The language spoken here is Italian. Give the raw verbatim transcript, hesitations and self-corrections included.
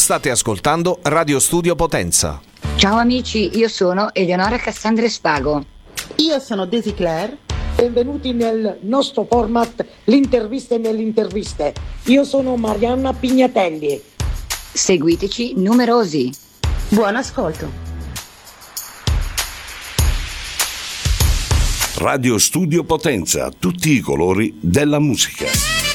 State ascoltando Radio Studio Potenza. Ciao amici, io sono Eleonora Cassandra Spago. Io sono Daisy Claire. Benvenuti nel nostro format L'interviste nelle interviste. Io sono Marianna Pignatelli. Seguiteci numerosi. Buon ascolto. Radio Studio Potenza, tutti i colori della musica.